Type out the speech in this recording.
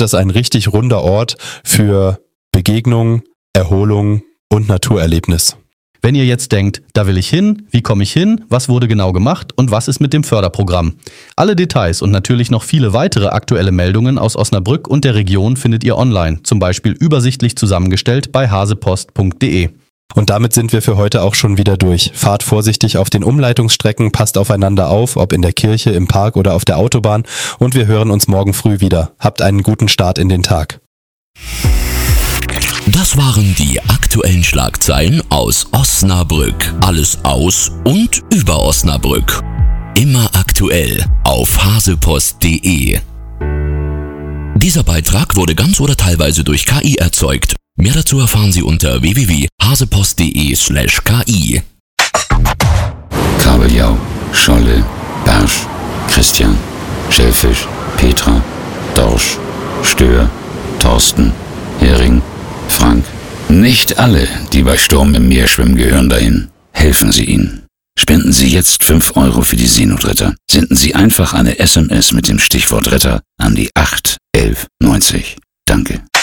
Das ist ein richtig runder Ort für Begegnung, Erholung und Naturerlebnis. Wenn ihr jetzt denkt, da will ich hin, wie komme ich hin, was wurde genau gemacht und was ist mit dem Förderprogramm? Alle Details und natürlich noch viele weitere aktuelle Meldungen aus Osnabrück und der Region findet ihr online, zum Beispiel übersichtlich zusammengestellt bei hasepost.de. Und damit sind wir für heute auch schon wieder durch. Fahrt vorsichtig auf den Umleitungsstrecken, passt aufeinander auf, ob in der Kirche, im Park oder auf der Autobahn, und wir hören uns morgen früh wieder. Habt einen guten Start in den Tag. Das waren die aktuellen Schlagzeilen aus Osnabrück. Alles aus und über Osnabrück. Immer aktuell auf hasepost.de. Dieser Beitrag wurde ganz oder teilweise durch KI erzeugt. Mehr dazu erfahren Sie unter www.hasepost.de/KI. Kabeljau, Scholle, Barsch, Christian, Schellfisch, Petra, Dorsch, Stör, Thorsten, Hering, Frank. Nicht alle, die bei Sturm im Meer schwimmen, gehören dahin. Helfen Sie ihnen. Spenden Sie jetzt 5 Euro für die Seenotretter. Senden Sie einfach eine SMS mit dem Stichwort Retter an die 8 11 90. Danke.